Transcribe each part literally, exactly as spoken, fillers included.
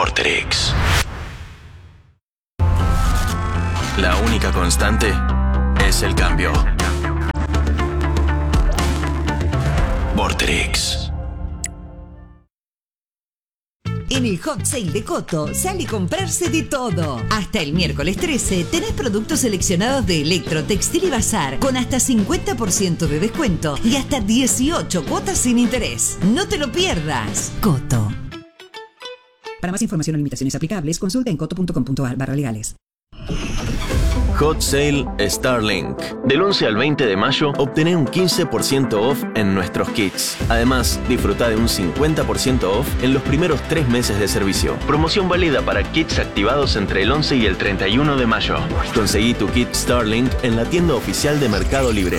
Vorterix. La única constante es el cambio. Vorterix. En el Hot Sale de Coto sale a comprarse de todo. Hasta el miércoles trece tenés productos seleccionados de Electro, Textil y Bazar con hasta cincuenta por ciento de descuento y hasta dieciocho cuotas sin interés. No te lo pierdas. Coto. Para más información o limitaciones aplicables, consulta en coto punto com punto a r barra legales. Hot Sale Starlink. Del once al veinte de mayo, obtené un quince por ciento off en nuestros kits. Además, disfruta de un cincuenta por ciento off en los primeros tres meses de servicio. Promoción válida para kits activados entre el once y el treinta y uno de mayo. Conseguí tu kit Starlink en la tienda oficial de Mercado Libre.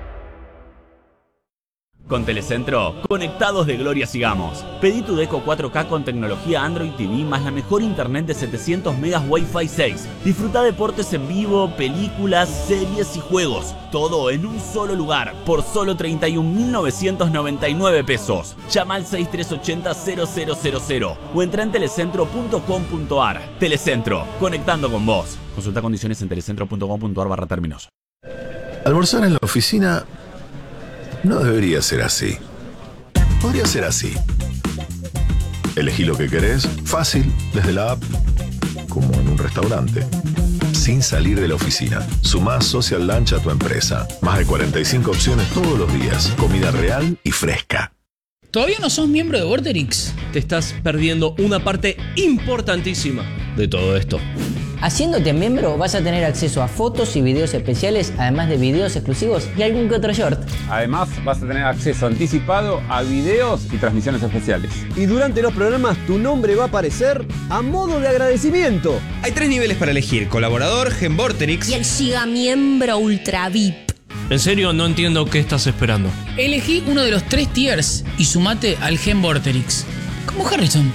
Con Telecentro, conectados de gloria sigamos. Pedí tu Deco cuatro K con tecnología Android T V más la mejor internet de setecientos megas Wi-Fi seis. Disfruta deportes en vivo, películas, series y juegos. Todo en un solo lugar, por solo treinta y un mil novecientos noventa y nueve pesos. Llama al seis tres ocho cero cero cero cero cero o entra en telecentro punto com punto a r. Telecentro, conectando con vos. Consulta condiciones en telecentro punto com punto a r barra términos. Almorzar en la oficina no debería ser así. Podría ser así. Elegí lo que querés, fácil, desde la app, como en un restaurante. Sin salir de la oficina. Sumá Social Lunch a tu empresa. Más de cuarenta y cinco opciones todos los días. Comida real y fresca. ¿Todavía no sos miembro de Vorterix? Te estás perdiendo una parte importantísima de todo esto. Haciéndote miembro vas a tener acceso a fotos y videos especiales, además de videos exclusivos y algún que otro short. Además vas a tener acceso anticipado a videos y transmisiones especiales. Y durante los programas tu nombre va a aparecer a modo de agradecimiento. Hay tres niveles para elegir: colaborador, Gen Vorterix y el Giga Miembro Ultra V I P. En serio, no entiendo qué estás esperando. Elegí uno de los tres tiers y sumate al Gen Vorterix. Como Harrison.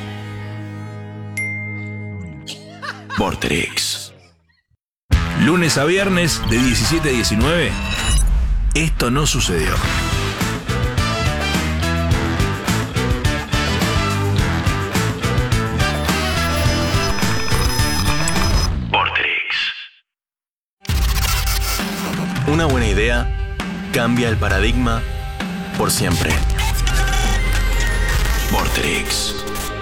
Vorterix. Lunes a viernes de diecisiete a diecinueve. Esto no sucedió. Vorterix. Una buena idea cambia el paradigma por siempre. Vorterix.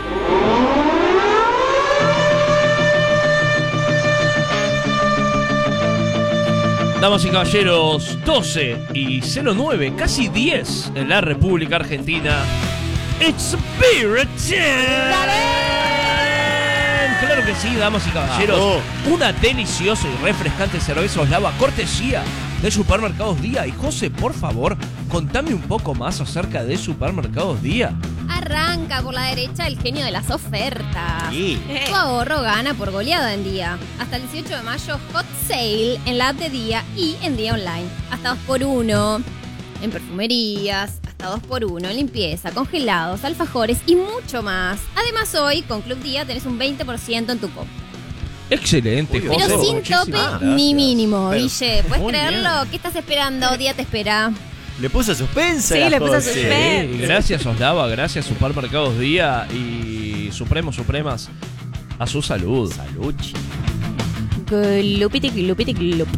Damas y caballeros, doce y cero nueve, casi diez en la República Argentina. It's Spirit Time. Claro que sí, damas y caballeros. Oh. Una deliciosa y refrescante cerveza Oslava, cortesía de Supermercados Día. Y José, por favor, contame un poco más acerca de Supermercados Día. Arranca por la derecha el genio de las ofertas. Sí. Tu ahorro gana por goleada en Día. Hasta el dieciocho de mayo, Hot Sale en la app de Día y en Día Online. Hasta dos por uno en perfumerías, hasta dos por uno en limpieza, congelados, alfajores y mucho más. Además, hoy con Club Día tenés un veinte por ciento en tu compra. Excelente, Pero José, sin tope gracias. ni mínimo, Pero, Guille. ¿Puedes muy creerlo? bien. ¿Qué estás esperando? Día te espera. Le puso suspense. Sí, a le puso José. suspense. Sí, gracias Oslava, gracias Supermercados Día y Supremos Supremas a su salud. Salud. Glupiti, glupiti, glup.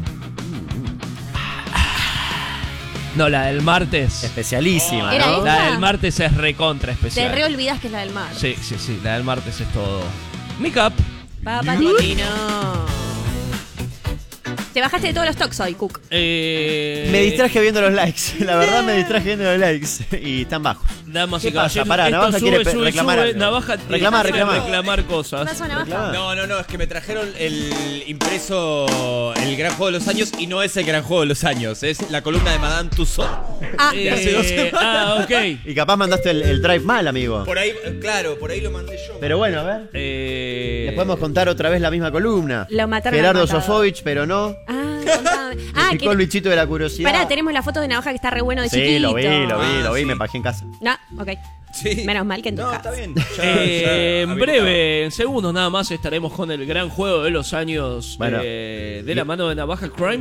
No, la del martes. Especialísima, ¿Era ¿no? esta? La del martes es recontra Te especial. re olvidas que es la del mar. Sí, sí, sí, la del martes es todo. Make up. Papatino. Te bajaste de todos los tocs hoy, Cook. Eh, Me distraje viendo los likes. La verdad me distraje viendo los likes. Y están bajos. Damas ¿Qué y pasa? caballeros, Pará, esto Navaja sube, quiere pe- sube, reclamar sube, algo. Navaja tiene Reclamar, que reclamar. reclamar cosas. ¿Qué pasó, Navaja? Reclamar. No, no, no, es que me trajeron el impreso El Gran Juego de los Años y no es El Gran Juego de los Años, es la columna de Madame Tussauds. Ah, de hace dos Eh, semanas. ah, ok. Y capaz mandaste el, el drive mal, amigo. Por ahí, claro, por ahí lo mandé yo. Pero bueno, a ver. Eh, Les podemos contar otra vez la misma columna. Lo mataron al Gerardo matador. Sofovich, pero no. Ah, contame. Ah, Picó el que... bichito de la curiosidad. Pará, tenemos la foto de Navaja que está re bueno de Sí, chiquito. lo vi, lo vi, Ah, lo vi, sí. me pagué en casa. No, ok. Sí. Menos mal que en tu No, casa. está bien. Ya- Eh, ya en habilitado. breve, en segundos nada más, estaremos con el gran juego de los años Bueno. eh, de la mano de Navaja Crime.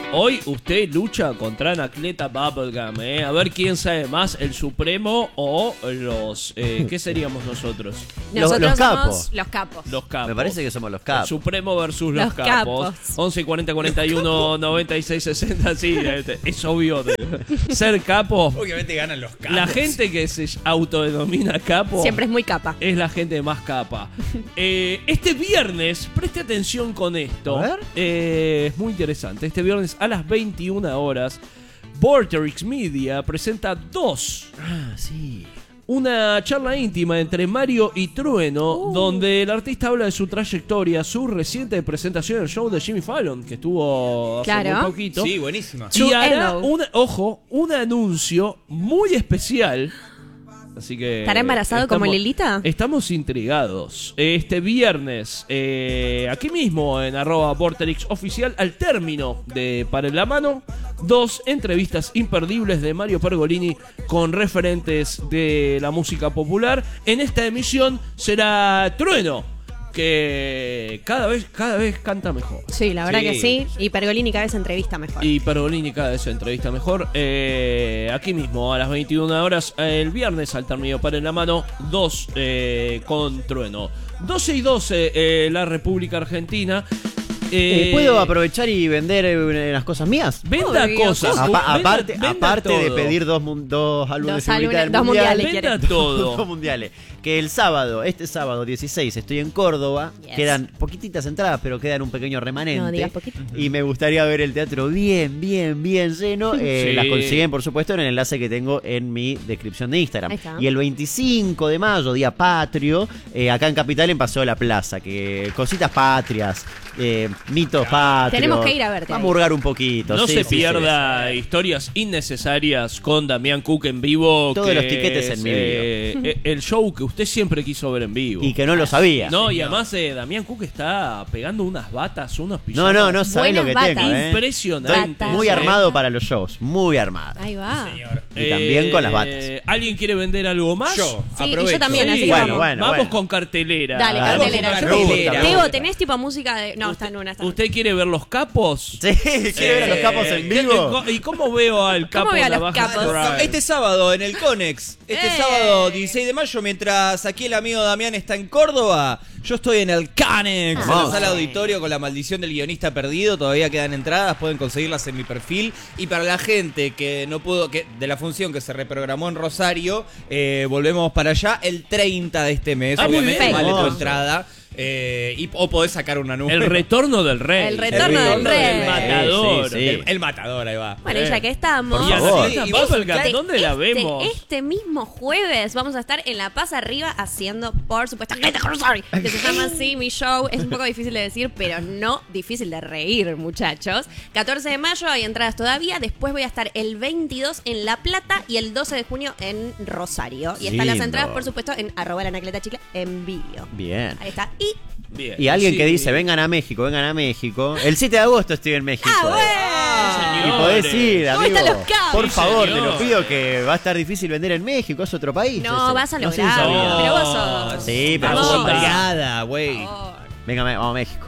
Hoy usted lucha contra Anacleta Bubblegum, ¿eh? A ver quién sabe más, el Supremo o los... Eh, ¿Qué seríamos nosotros? Nosotros los somos capos. los capos. Los capos. Me parece que somos los El capos. Supremo versus los, Los capos. capos. once cuarenta cuarenta y uno noventa y seis sesenta. Sí, es obvio. Ser capo. Obviamente ganan los capos. La gente que se autodenomina capo. Siempre es muy capa. Es la gente más capa. Eh, este viernes, preste atención con esto. A ver. Eh, es muy interesante. Este viernes a las veintiuna horas, Vorterix Media presenta dos. Ah, sí. Una charla íntima entre Mario y Trueno, Uh. donde el artista habla de su trayectoria, su reciente presentación en el show de Jimmy Fallon, que estuvo hace Claro. muy poquito. Sí, buenísima. Y hará, Hello. un, ojo, un anuncio muy especial. Así que ¿Estará embarazado como Lilita? Estamos intrigados. Este viernes, eh, aquí mismo en arroba Vorterix Oficial, al término de Para en la Mano, dos entrevistas imperdibles de Mario Pergolini con referentes de la música popular. En esta emisión será Trueno, que cada vez, cada vez canta mejor. Sí, la verdad Sí. que sí. Y Pergolini cada vez entrevista mejor. Y Pergolini cada vez se entrevista mejor. Eh, aquí mismo, a las veintiuna horas, eh, el viernes, al término Para en la Mano, dos eh, con Trueno. doce y doce, eh, la República Argentina. Eh, Eh, ¿Puedo aprovechar y vender eh, unas cosas mías? Venda Obvio. cosas. Apa- venda- aparte venda aparte de todo. pedir dos, mun- dos álbumes Dos de figuritas álbumes- del dos mundial, mundiales Venda quiere. todo. dos mundiales. Que el sábado, este sábado dieciséis, estoy en Córdoba. Yes. Quedan poquititas entradas, pero quedan un pequeño remanente. No digas poquito. Y me gustaría ver el teatro bien, bien, bien lleno. Eh, Sí. Las consiguen, por supuesto, en el enlace que tengo en mi descripción de Instagram. Ahí está. Y el veinticinco de mayo, día patrio, eh, acá en Capital, en Paseo de la Plaza. Que cositas patrias, eh, mitos patrios. Tenemos que ir a verte Vamos ahí. a hurgar un poquito. No sí, se sí, pierda historias innecesarias con Damián Cook en vivo. Todos que los tiquetes en es, mi eh, el show que usted siempre quiso ver en vivo. Y que no lo sabía. No, y además eh, Damián Cook está pegando unas batas, unos No, pijamas. no, no sabés lo que Buenas tengo, batas. ¿eh? Impresionante. Estoy muy ¿eh? armado para los shows, muy armado. Ahí va. Y también con las batas. Eh, ¿Alguien quiere vender algo más? Yo, Sí, y aprovecho. yo también, Sí, así que bueno, vamos. bueno, vamos bueno. con cartelera. Dale, Ah, cartelera. vamos Yo con te- cartelera. Diego, ¿tenés tipo música de...? No, está en una. Está en una. ¿Usted quiere ver los capos? Sí, ¿quiere ver a los capos en ¿Qué- vivo? ¿Y cómo veo al capo veo a de la los Baja capos? Drive? Este sábado en el Conex, este ¡Eh! sábado dieciséis de mayo, mientras aquí el amigo Damián está en Córdoba, yo estoy en el Conex, en la Vamos. sala de auditorio con La Maldición del Guionista Perdido. Todavía quedan entradas, pueden conseguirlas en mi perfil. Y para la gente que no pudo, que de la función que se reprogramó en Rosario, eh, volvemos para allá el treinta de este mes. Ah, muy obviamente bien. vale tu Hermoso. entrada. Eh, y, o podés sacar una nube. El retorno del rey. El retorno del rey. El matador. Sí, sí, sí. El, el matador, ahí va. Bueno, y ya que estamos... Por Y a favor. Anacleta Y vos, Bubblegum, este- ¿dónde la Este- vemos? Este mismo jueves vamos a estar en La Paz Arriba haciendo, por supuesto, sorry, que se llama así mi show. Es un poco difícil de decir, pero no difícil de reír, muchachos. catorce de mayo hay entradas todavía. Después voy a estar el veintidós en La Plata y el doce de junio en Rosario. Y están las Lindo. entradas, por supuesto, en arroba la Anacleta Chicle en vídeo. Bien. Ahí está. Y Bien. Y alguien Sí. que dice, vengan a México, vengan a México. El siete de agosto estoy en México. ¡Ah, bueno! Y podés ir, ¿Cómo amigo. están los cabos? Por Sí, favor, te señor. lo pido, que va a estar difícil vender en México, es otro país. No, ese. vas a No sé si lograr. sabía. Pero vos sos... Sí, pero Vamos. vos sos Brigada, güey. Venga, vamos a México.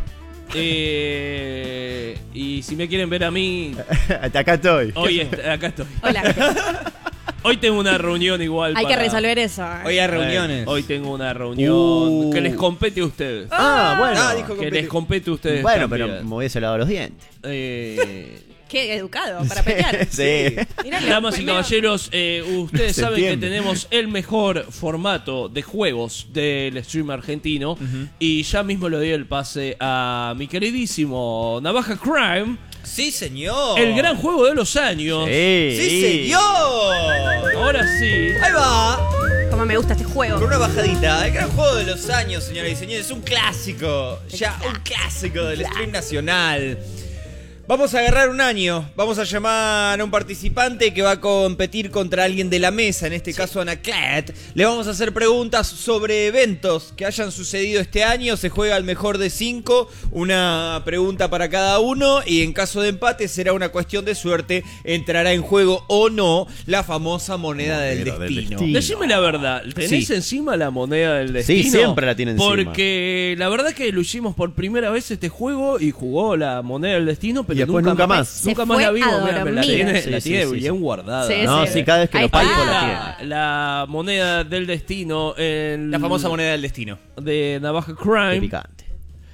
Eh, y si me quieren ver a mí, Acá estoy. hoy est- acá estoy. Hola. Hoy tengo una reunión igual. Hay que para- resolver eso. ¿eh? Hoy hay reuniones. Hoy tengo una reunión Uh. que les compete a ustedes. Ah, bueno. Ah, dijo que les compete a ustedes. Bueno, también. pero me hubiese lavado los dientes. Eh, Qué educado para pelear. Sí. Mirá, Damas y primero- caballeros, eh, ustedes Se saben entiende. que tenemos el mejor formato de juegos del stream argentino. Y ya mismo le doy el pase a mi queridísimo Navaja Crime. Sí, señor. El gran juego de los años. Sí, Sí, señor. Ahora sí. Ahí va. Cómo me gusta este juego. Con una bajadita. El gran juego de los años, señoras y señores. Un clásico. Ya, un clásico del stream nacional. Vamos a agarrar un año. Vamos a llamar a un participante que va a competir contra alguien de la mesa, en este caso Anaclet. Le vamos a hacer preguntas sobre eventos que hayan sucedido este año. Se juega al mejor de cinco. Una pregunta para cada uno. Y en caso de empate será una cuestión de suerte. Entrará en juego o no la famosa moneda, del, Moneda del destino. destino. Decime la verdad, ¿tenés Sí. encima la moneda del destino? Sí, siempre la tiene encima. Porque la verdad que lo hicimos por primera vez este juego y jugó la moneda del destino, pero después nunca, más. Se Nunca más fue la vimos. a mirá, me la dormir. tiene, Sí, la sí, tiene sí, bien sí. guardada. Sí, No, sí. sí, cada vez que Ahí lo está. palpo la La, tiene. la moneda del destino. En La famosa moneda del destino. de Navaja Qué Crime. picante.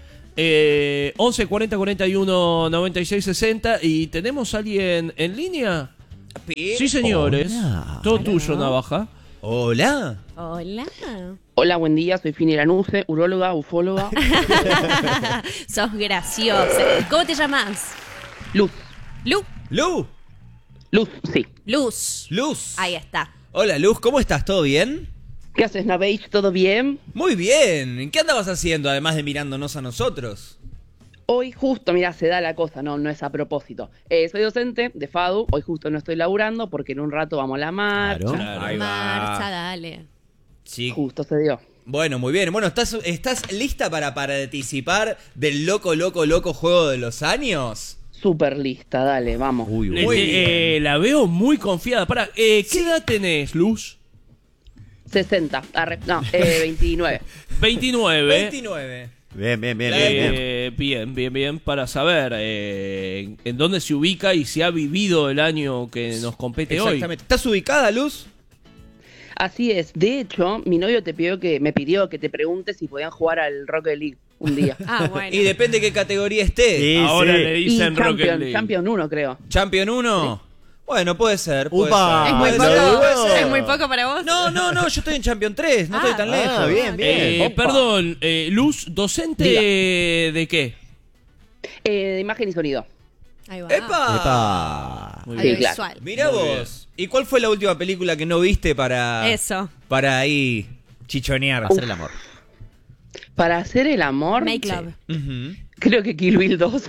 Eh, once cuarenta cuarenta y uno noventa y seis sesenta. ¿Y tenemos a alguien en línea? Sí, señores. Hola. Todo tuyo, Navaja. Hola. Hola. Hola, buen día, soy Fini Lanuse, uróloga, ufóloga. Sos graciosa. ¿Cómo te llamas? Luz. Lu. Lu. Luz, sí. Luz. Luz. Ahí está. Hola, Luz, ¿cómo estás? ¿Todo bien? ¿Qué haces, Navage? ¿Todo bien? Muy bien. ¿Qué andabas haciendo además de mirándonos a nosotros? Hoy justo, mira, se da la cosa, no, no es a propósito. Eh, soy docente de FADU, hoy justo no estoy laburando porque en un rato vamos a la marcha. Claro. Ahí va. Marcha, dale. Sí. Justo se dio. Bueno, muy bien. Bueno, ¿estás, estás lista para participar del loco, loco, loco juego de los años? Súper lista, dale, vamos. Uy, Le- te- eh, la veo muy confiada. Para, eh, ¿qué edad tenés, Luz? sesenta, arre, no, eh, veintinueve. veintinueve. veintinueve. Bien, bien, bien, bien, bien. Eh, bien, bien, bien, para saber eh, en, en dónde se ubica y si ha vivido el año que nos compete hoy. Exactamente. ¿Estás ubicada, Luz? Así es, de hecho, mi novio te pidió que, me pidió que te pregunte si podían jugar al Rocket League un día. Ah, bueno. Y depende qué categoría esté. Sí, Ahora sí. le Y dicen Rocket Champion, League. Champion uno, creo. ¿Champion uno? Bueno, puede ser. Puede Upa. ser. ¿Es muy Puede ser, poco? puede ser. ¿Es muy poco para vos? No, no, no, yo estoy en Champion tres, no Ah. estoy tan lejos. Ah, bien, bien. Eh, Opa. perdón, eh, Luz, ¿docente Diga. de qué? Eh, de imagen y sonido. Ahí va. ¡Epa! Epa. Muy Sí, bien. claro. Visual. Mirá Muy vos. ¿Y cuál fue la última película que no viste para, Eso. para ahí chichonear? Hacer el amor. Para hacer el amor, Make love. Ujú. creo que Kill Bill dos.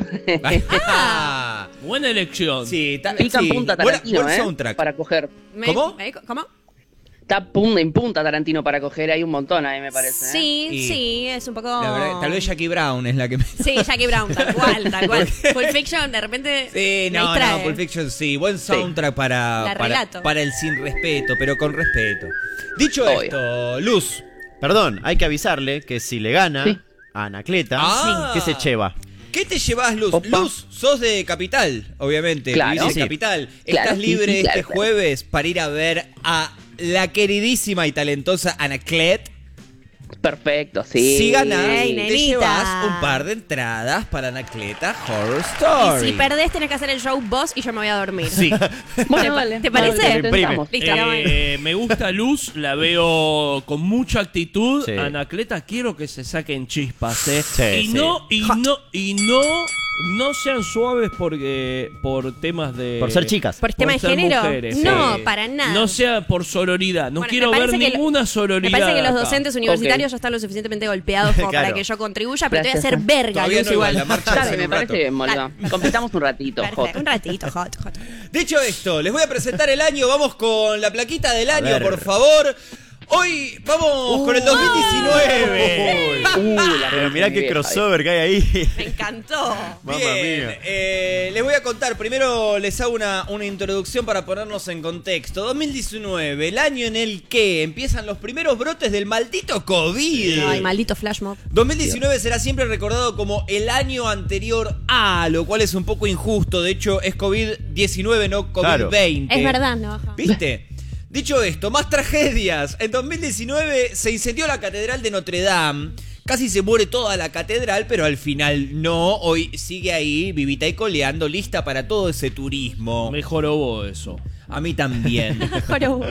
Ah. Buena elección. Sí, ta- Pica en sí. punta Buena- Tarantino, buen ¿eh? soundtrack. Para coger. Me- ¿Cómo? me- ¿Cómo? Está punta en punta Tarantino para coger. Hay un montón ahí, me parece. ¿eh? Sí, Y- sí, es un poco... La verdad, tal vez Jackie Brown es la que me... Sí, Jackie Brown, tal cual, tal cual. Pulp Fiction, de repente Sí, me no, distrae. no, Pulp Fiction sí. Buen soundtrack para, La para, relato. para el sin respeto, pero con respeto. Dicho Obvio. esto, Luz. Perdón, hay que avisarle que si le gana Sí. a Anacleta, Ah. ¿qué se lleva? ¿Qué te llevas, Luz? Opa. Luz, sos de Capital, obviamente. Claro. Vivís en Sí. Capital. Claro, ¿Estás sí, libre sí, claro, este claro. jueves para ir a ver a la queridísima y talentosa Anaclet? Perfecto, sí. Si ganás, Ey, te nenita. llevas un par de entradas para Anacleta Horror Y Story. si perdés, tenés que hacer el show vos y yo me voy a dormir. Sí. Bueno, dale. ¿Te parece? Dale, lo intentamos. Listo, ya voy. Eh, me gusta Luz, la veo con mucha actitud. Sí. Anacleta, quiero que se saquen chispas, eh. Sí, y sí. no, y no, y no, no sean suaves porque por temas de. Por ser chicas. ¿Por tema de ser género? mujeres, No, sí. para nada. No sea por sororidad. No Bueno, quiero me ver parece que lo- ninguna sororidad. Me parece que los acá. docentes universitarios Ok. ya están lo suficientemente golpeados como para Claro. que yo contribuya, pero Gracias. te voy a hacer verga, Todavía Luz, no, igual. igual, la marcha es Dale, en me un parece rato. bien, Molda. Completamos un ratito, Perfecto, Jota. un ratito, hot, hot. Dicho esto, les voy a presentar el año. Vamos con la plaquita del año, ver. por favor. Hoy vamos con el dos mil diecinueve. Uh, la Pero mirá qué vieja, crossover que hay ahí. Me encantó. Mamma Bien, mía. eh, les voy a contar. Primero les hago una, una introducción para ponernos en contexto. dos mil diecinueve, el año en el que empiezan los primeros brotes del maldito COVID. Ay, maldito flash mob. dos mil diecinueve será siempre recordado como el año anterior a, lo cual es un poco injusto. De hecho, es COVID diecinueve, no COVID veinte. Es verdad, no. ¿Viste? Dicho esto, más tragedias. En dos mil diecinueve se incendió la Catedral de Notre Dame. Casi se muere toda la catedral, pero al final no. Hoy sigue ahí, vivita y coleando, lista para todo ese turismo. Me jorobó eso. A mí también. Jorobó.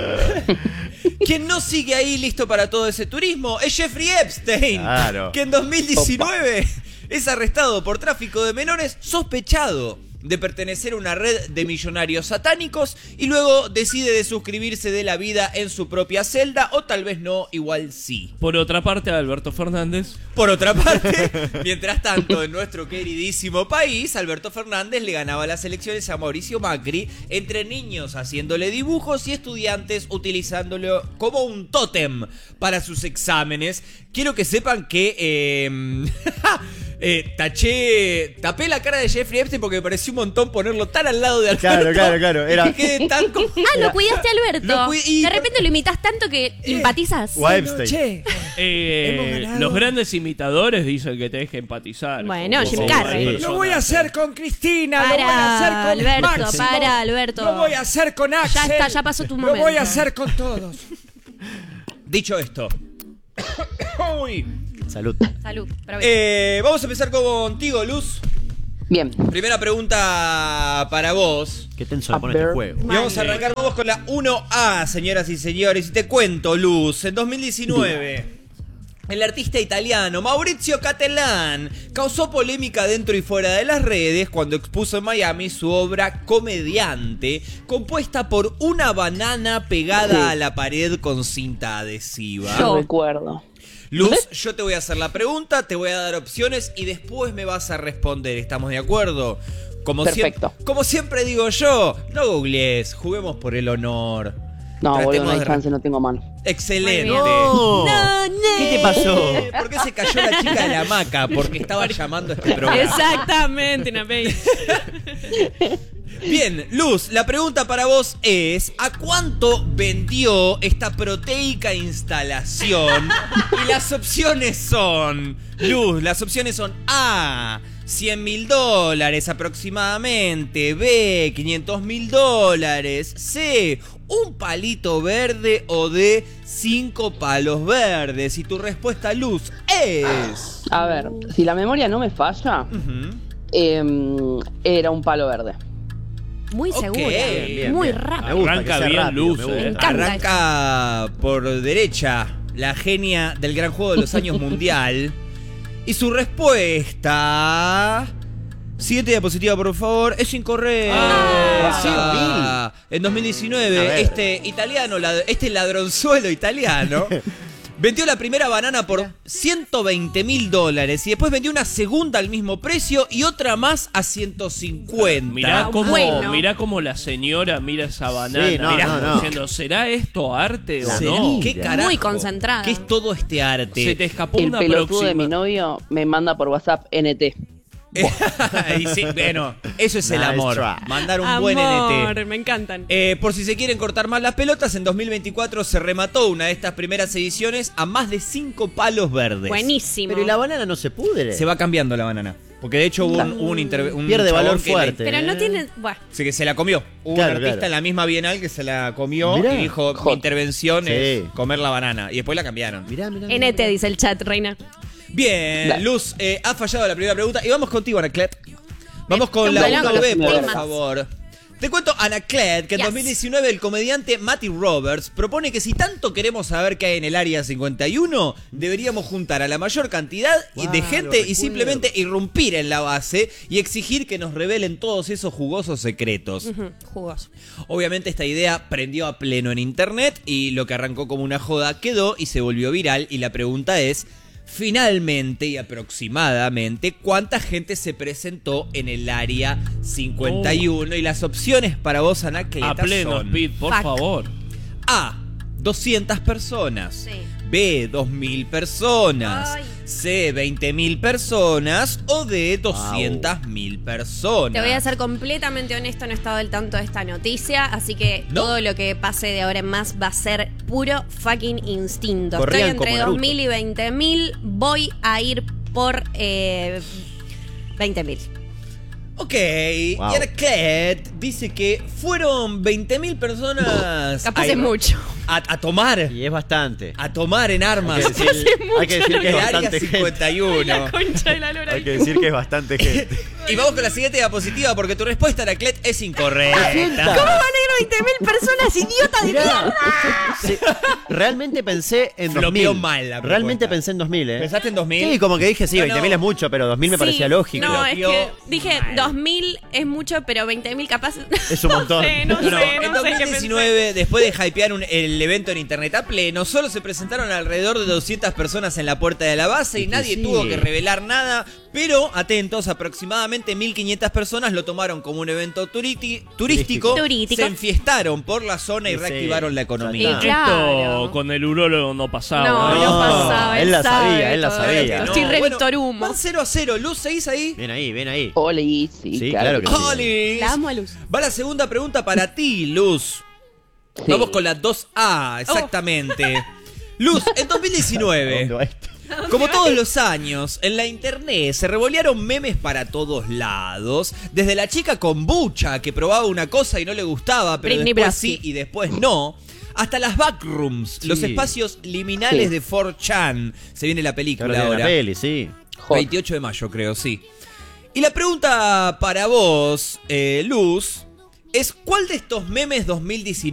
Quien no sigue ahí listo para todo ese turismo es Jeffrey Epstein. Claro. Que en dos mil diecinueve es arrestado por tráfico de menores sospechado de pertenecer a una red de millonarios satánicos y luego decide de suscribirse de la vida en su propia celda, o tal vez no, igual sí. Por otra parte, Alberto Fernández. Por otra parte, mientras tanto, en nuestro queridísimo país, Alberto Fernández le ganaba las elecciones a Mauricio Macri, entre niños haciéndole dibujos y estudiantes utilizándolo como un tótem para sus exámenes. Quiero que sepan que... Eh, Eh, taché, tapé la cara de Jeffrey Epstein porque me pareció un montón ponerlo tan al lado de Alberto. Claro, claro, claro. Era... Que quedé tan como... Ah, lo cuidaste a Alberto. Lo cuid- y- De repente lo imitas tanto que empatizas. O a Epstein. Che, Eh, Hemos ganado. los grandes imitadores dicen que tenés que empatizar. Bueno, con- Jim con Carrey. personas. lo voy a hacer con Cristina, lo voy a hacer Para, con Alberto, Máximo, para, Alberto. lo voy a hacer con Axel. Ya está, ya pasó tu Lo momento. voy a hacer con todos. Dicho esto. Uy. Salud. Salud. provecho. Eh, vamos a empezar contigo, Luz. Bien. Primera pregunta para vos. Qué tenso le pone ver. este juego. Y vamos a arrancar vamos con la uno A, señoras y señores. Y te cuento, Luz, en dos mil diecinueve, el artista italiano Maurizio Cattelan causó polémica dentro y fuera de las redes cuando expuso en Miami su obra Comediante, compuesta por una banana pegada Sí. a la pared con cinta adhesiva. Yo recuerdo. Luz, yo te voy a hacer la pregunta, te voy a dar opciones y después me vas a responder. ¿Estamos de acuerdo? Como Perfecto. Siem- como siempre digo yo, no googlees, juguemos por el honor. No, boludo, Tratemos no hay de- chance, no tengo mano. Excelente. Muy bien. No. No, no. ¿Qué te pasó? ¿Por qué se cayó la chica de la hamaca? Porque estaba llamando a este programa. Exactamente, una vez. Bien, Luz, la pregunta para vos es: ¿a cuánto vendió esta proteica instalación? Y las opciones son, Luz, las opciones son A, cien mil dólares aproximadamente, B, quinientos mil dólares, C, un palito verde o D, cinco palos verdes. Y tu respuesta, Luz, es... A ver, si la memoria no me falla, Ujú. em, era un palo verde. Muy Ok, segura. bien, muy bien. rápido. Me gusta Arranca que sea bien rápido, Luz, me gusta. eh. encanta. Arranca por derecha la genia del gran juego de los años mundial. Y su respuesta... Siguiente diapositiva, por favor. Es incorrecta. Ah, en dos mil A diecinueve, ver. este italiano, lad- este ladronzuelo italiano, vendió la primera banana por ciento veinte mil dólares. Y después vendió una segunda al mismo precio y otra más a ciento cincuenta. Mirá cómo, Bueno. mirá cómo la señora mira esa banana. Sí, no, mirá, no, no. diciendo, ¿será esto arte o ¿Será? no? ¿Qué carajo? Muy concentrada. ¿Qué es todo este arte? Se te escapó El una pelotudo de próxima. mi novio me manda por WhatsApp N T. Y sí, bueno, eso es el Nice amor. try. Mandar un buen N T. me encantan. Eh, por si se quieren cortar más las pelotas, en dos mil veinticuatro se remató una de estas primeras ediciones a más de cinco palos verdes. Buenísimo. Pero ¿y la banana no se pudre? Se va cambiando la banana. Porque de hecho hubo un, hubo un, interve- un Pierde chabón valor que le- fuerte. Pero no ¿eh? tiene. Bueno. sí, que se la comió. Hubo Claro, un artista claro. en la misma Bienal que se la comió Mirá. y dijo, mi Hot. intervención Sí. es comer la banana. Y después la cambiaron. Mirá, mirá, mirá. N T dice el chat, reina. Bien, Dale. Luz, eh, ha fallado la primera pregunta. Y vamos contigo, Anaclet. Vamos con Qué la bueno uno con B, los por temas. favor. Te cuento, Anaclet, que en Yes. dos mil diecinueve el comediante Matty Roberts propone que si tanto queremos saber qué hay en el área cincuenta y uno, deberíamos juntar a la mayor cantidad y de Claro, gente y recuerdo. simplemente irrumpir en la base y exigir que nos revelen todos esos jugosos secretos. Ujú, Jugoso. Obviamente esta idea prendió a pleno en internet y lo que arrancó como una joda quedó y se volvió viral y la pregunta es, finalmente y aproximadamente, ¿cuánta gente se presentó en el área cincuenta y uno? Y las opciones para vos, Anacleta, A pleno, son Speed, por Fuck. favor. A, doscientas personas. Sí. B, dos mil personas. Ay. C, veinte mil personas. O D, doscientas mil personas. Te voy a ser completamente honesto, no he estado al tanto de esta noticia, así que ¿No? todo lo que pase de ahora en más va a ser puro fucking instinto. Corrían Estoy entre como Naruto. dos mil y veinte mil, voy a ir por eh, veinte mil. Ok, Wow. y Anaclet dice que fueron veinte mil personas. Capaz a es ir- mucho. A, a tomar. Y es bastante. A tomar en armas. Hay que decir, hay que, decir que es el área bastante gente. cincuenta y uno. Concha de la lora. Hay que decir que es bastante gente. Y vamos con la siguiente diapositiva porque tu respuesta, Anaclet, es incorrecta. ¿Cómo van a ir veinte mil personas, idiota de Mirá, mierda? sí, realmente pensé en dos Flopeó mil. mal la Realmente propuesta. pensé en dos mil, ¿eh? ¿Pensaste en dos mil? Sí, como que dije, sí, No, veinte mil no. es mucho, pero dos mil me Sí, parecía lógico. No, es Flopeó que dije mal. dos mil es mucho, pero veinte mil capaz. Es un montón. No sé, no, No, no, sé, en no sé qué dos mil diecinueve, después de hypear un- el evento en internet a pleno, solo se presentaron alrededor de doscientas personas en la puerta de la base y Y que nadie sí. tuvo que revelar nada Pero, atentos, aproximadamente mil quinientas personas lo tomaron como un evento turiti- turístico, Turístico. se enfiestaron por la zona y Sí, reactivaron la economía. Y claro. Esto con el urólogo no pasaba. No, ¿no? no pasaba. él la sabe sabía, él la todo sabía. esto. No, Estoy re bueno, Víctor Humo. van cero a cero. Luz, ¿seguís ahí? Ven ahí, ven ahí. Oli, sí, Sí, claro, claro que sí. ¡Olis! La amo a Luz. Va la segunda pregunta para ti, Luz. Sí. Vamos con la dos A, exactamente. Luz, en dos mil diecinueve, ¿Dónde va este? como todos los años, en la internet se revolearon memes para todos lados. Desde la chica con bucha que probaba una cosa y no le gustaba, pero Britney después Brasky. sí y después no. Hasta las backrooms, los Sí. espacios liminales Sí. de cuatro chan. Se viene la Que película ahora tiene ahora. la peli, sí. veintiocho de mayo, creo, sí. Y la pregunta para vos, eh, Luz, es ¿cuál de estos memes dos mil diecinueve